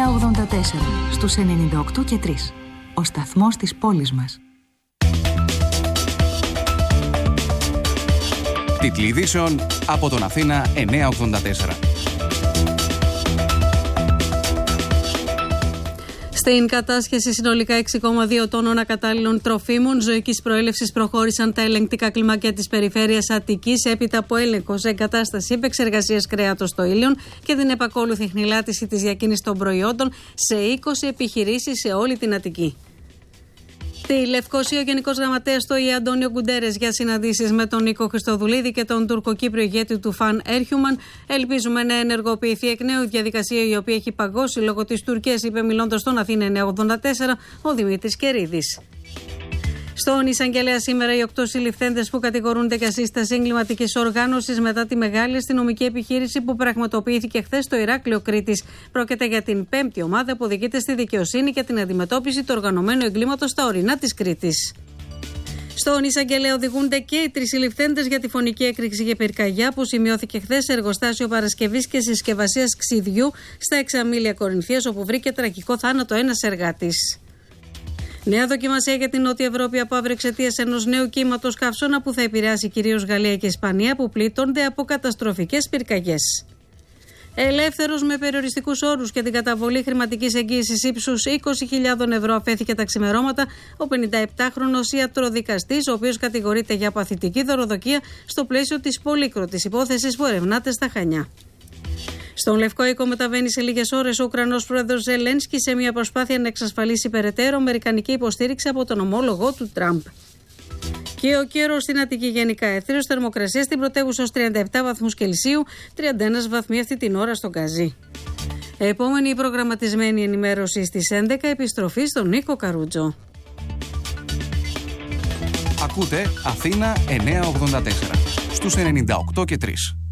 984 στους 98 και 3. Ο σταθμός της πόλης μας. Τίτλοι ειδήσεων από τον Αθήνα 984. Στην κατάσχεση συνολικά 6,2 τόνων ακατάλληλων τροφίμων ζωικής προέλευσης προχώρησαν τα ελεγκτικά κλιμάκια της περιφέρειας Αττικής έπειτα από έλεγχο σε εγκατάσταση επεξεργασίας κρέατος στο Ήλιον και την επακόλουθη χνηλάτιση της διακίνησης των προϊόντων σε 20 επιχειρήσεις σε όλη την Αττική. Στη Λευκοσία, ο Γενικός Γραμματέας του ΟΗΕ Αντώνιο Γκουντέρες για συναντήσεις με τον Νίκο Χριστοδουλίδη και τον Τουρκοκύπριο ηγέτη του Φαν Έρχιουμαν. Ελπίζουμε να ενεργοποιηθεί εκ νέου η διαδικασία η οποία έχει παγώσει λόγω της Τουρκίας, είπε μιλώντας στον Αθήνα 984 ο Δημήτρης Κερίδης. Στον Εισαγγελέα σήμερα οι 8 συλληφθέντες που κατηγορούνται για σύσταση εγκληματικής οργάνωσης μετά τη μεγάλη αστυνομική επιχείρηση που πραγματοποιήθηκε χθες στο Ηράκλειο Κρήτης. Πρόκειται για την 5η ομάδα που οδηγείται στη δικαιοσύνη για την αντιμετώπιση του οργανωμένου εγκλήματος στα ορεινά της Κρήτης. Στον Εισαγγελέα οδηγούνται και οι 3 συλληφθέντες για τη φωνική έκρηξη και πυρκαγιά που σημειώθηκε χθες σε εργοστάσιο παρασκευής και συσκευασίας ξυδιού στα Εξαμήλια Κορινθίας, όπου βρήκε τραγικό θάνατο ένας εργάτης. Νέα δοκιμασία για την Νότια Ευρώπη από αύριο εξαιτίας ενός νέου κύματος καύσωνα που θα επηρεάσει κυρίως Γαλλία και Ισπανία που πλήττονται από καταστροφικές πυρκαγιές. Ελεύθερος με περιοριστικούς όρους και την καταβολή χρηματικής εγγύησης ύψους 20.000 ευρώ αφέθηκε τα ξημερώματα ο 57χρονος ιατροδικαστής, ο οποίος κατηγορείται για παθητική δωροδοκία στο πλαίσιο της πολύκροτης υπόθεσης που ερευνάται στα Χανιά. Στον Λευκό Οίκο μεταβαίνει σε λίγες ώρες ο Ουκρανός πρόεδρος Ζελένσκι σε μια προσπάθεια να εξασφαλίσει περαιτέρω αμερικανική υποστήριξη από τον ομόλογο του Τραμπ. Και ο καιρός στην Αττική γενικά εύθυρος, θερμοκρασία στην πρωτεύουσα ως 37 βαθμούς Κελσίου, 31 βαθμοί αυτή την ώρα στον Καζί. Επόμενη προγραμματισμένη ενημέρωση στις 11, επιστροφή στον Νίκο Καρούτζο. Ακούτε Αθήνα 984 στους 98 και 3.